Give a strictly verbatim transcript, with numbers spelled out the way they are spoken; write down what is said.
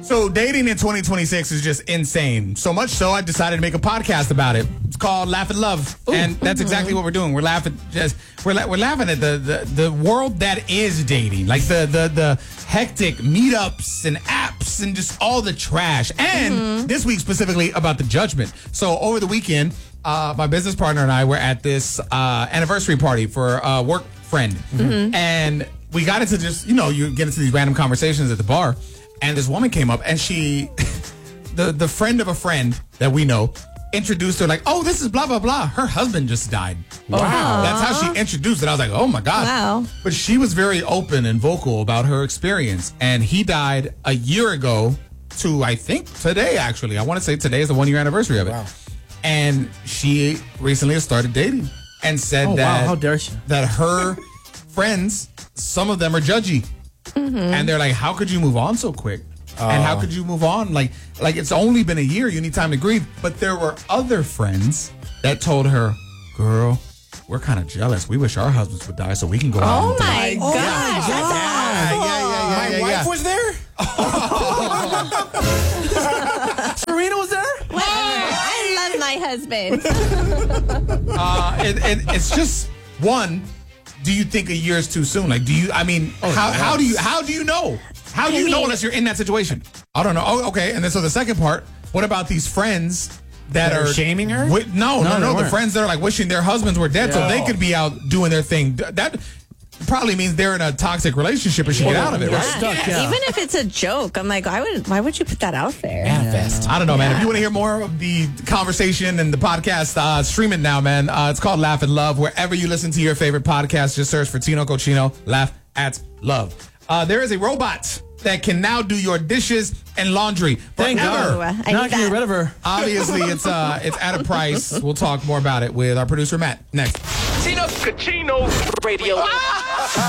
So dating in twenty twenty-six is just insane. So much so, I decided to make a podcast about it. It's called Laugh and Love, Ooh. and that's exactly what we're doing. We're laughing, just we're la- we're laughing at the, the the world that is dating, like the the the hectic meetups and apps and just all the trash. And mm-hmm. this week specifically about the judgment. So over the weekend, uh, my business partner and I were at this uh, anniversary party for a work friend, mm-hmm. and we got into just you know you get into these random conversations at the bar. And this woman came up, and she, the the friend of a friend that we know, introduced her like, oh, this is blah, blah, blah. Her husband just died. Wow. That's how she introduced it. I was like, oh, my God. Wow. But she was very open and vocal about her experience. And he died a year ago to, I think, today, actually. I want to say today is the one-year anniversary of it. Wow. And she recently has started dating and said oh, that, wow. How dare she? that her friends, some of them are judgy. Mm-hmm. And they're like, how could you move on so quick? Oh. And how could you move on? Like, like it's only been a year. You need time to grieve. But there were other friends that told her, girl, we're kind of jealous. We wish our husbands would die so we can go out. Oh, my God. Yeah, yeah, yeah, yeah, My yeah, wife yeah. was there? Serena was there? Whatever. I love my husband. uh, and, and it's just one. Do you think a year is too soon? Like, do you? I mean, oh, how, how do you? How do you know? How do you I mean, know unless you're in that situation? I don't know. Oh, okay. And then so the second part. What about these friends that, that are, are shaming her? Wi- no, no, no. no. The weren't. friends that are like wishing their husbands were dead yeah. so they could be out doing their thing. That probably means they're in a toxic relationship and should yeah. get out of it, yeah. right? Stuck, yeah. Even if it's a joke, I'm like, I would. Why would you put that out there? Manifest. Yeah. I don't know, man. Yeah. If you want to hear more of the conversation and the podcast, uh, stream it now, man. Uh, it's called Laugh and Love. Wherever you listen to your favorite podcast, just search for Tino Cochino. Laugh at Love. Uh, there is a robot that can now do your dishes and laundry. Thank forever. God. I Now I need can get that. rid of her. Obviously, it's uh, it's at a price. We'll talk more about it with our producer, Matt, next. Tino Cochino Radio.